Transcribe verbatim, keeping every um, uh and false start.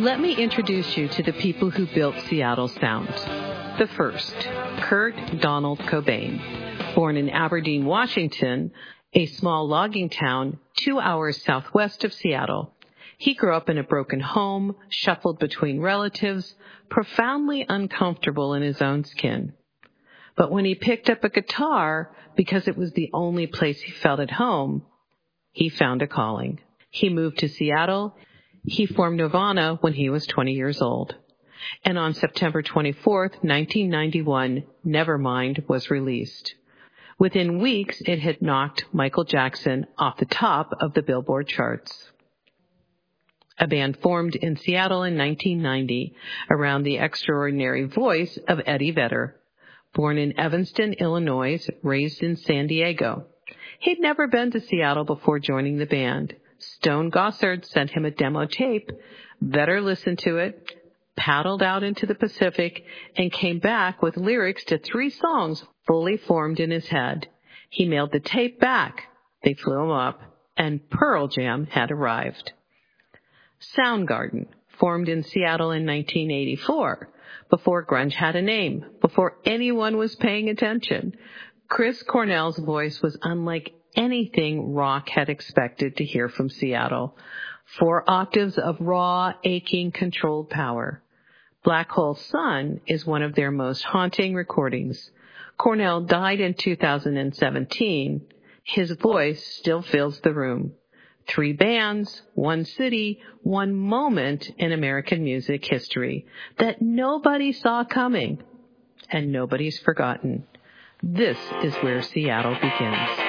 Let me introduce you to the people who built Seattle sound. The first, Kurt Donald Cobain. Born in Aberdeen, Washington, a small logging town two hours southwest of Seattle. He grew up in a broken home, shuffled between relatives, profoundly uncomfortable in his own skin. But when he picked up a guitar, because it was the only place he felt at home, he found a calling. He moved to Seattle. He formed Nirvana when he was twenty years old. And on September twenty-fourth, nineteen ninety-one, Nevermind was released. Within weeks, it had knocked Michael Jackson off the top of the Billboard charts. A band formed in Seattle in nineteen ninety around the extraordinary voice of Eddie Vedder. Born in Evanston, Illinois, raised in San Diego. He'd never been to Seattle before joining the band. Stone Gossard sent him a demo tape. Vedder listened to it, paddled out into the Pacific, and came back with lyrics to three songs fully formed in his head. He mailed the tape back. They flew him up, and Pearl Jam had arrived. Soundgarden, formed in Seattle in nineteen eighty-four, before grunge had a name, before anyone was paying attention. Chris Cornell's voice was unlike anything rock had expected to hear from Seattle. Four octaves of raw, aching, controlled power. Black Hole Sun is one of their most haunting recordings. Cornell died in two thousand seventeen. His voice still fills the room. Three bands, one city, one moment in American music history that nobody saw coming, and nobody's forgotten. This is where Seattle begins.